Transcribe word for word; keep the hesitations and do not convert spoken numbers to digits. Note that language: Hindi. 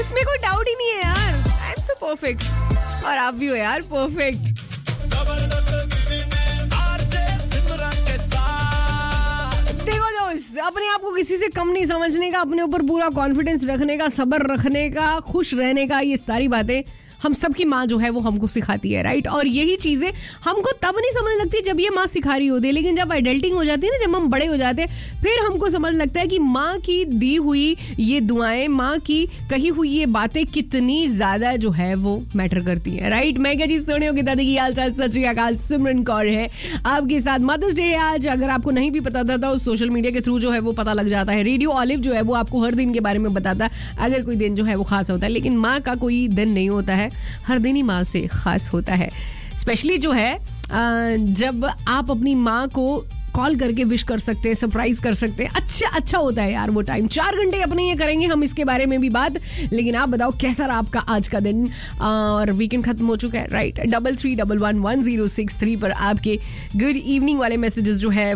इसमें कोई डाउट ही नहीं है यार. आई एम सो परफेक्ट और आप भी हो यार परफेक्ट. देखो दोस्त, अपने आप को किसी से कम नहीं समझने का, अपने ऊपर पूरा कॉन्फिडेंस रखने का, सब्र रखने का, खुश रहने का, ये सारी बातें हम सबकी माँ जो है वो हमको सिखाती है, राइट. और यही चीजें हमको तब नहीं समझ लगती जब ये माँ सिखा रही होती है, लेकिन जब एडल्टिंग हो जाती है ना, जब हम बड़े हो जाते हैं, फिर हमको समझ लगता है कि माँ की दी हुई ये दुआएं, माँ की कही हुई ये बातें कितनी ज्यादा जो है वो मैटर करती है, राइट. मैं क्या चीज सुनी होगी दादी की हाल चाल. सत श्री अकाल, सिमरन कौर है आपके साथ. मदर्स डे है आज. अगर आपको नहीं भी पता था तो सोशल मीडिया के थ्रू जो है वो पता लग जाता है. रेडियो ऑलिव जो है वो आपको हर दिन के बारे में बताता है अगर कोई दिन जो है वो खास होता है, लेकिन माँ का कोई दिन नहीं होता है, हर दिन ही माँ से खास होता है. स्पेशली जो है जब आप अपनी माँ को कॉल करके विश कर सकते हैं, सरप्राइज कर सकते हैं, अच्छा अच्छा होता है यार वो टाइम. चार घंटे अपने ये करेंगे हम इसके बारे में भी बात, लेकिन आप बताओ कैसा रहा आपका आज का दिन. और वीकेंड खत्म हो चुका है, right. Double three double one one zero six three पर आपके गुड इवनिंग वाले मैसेजेस जो है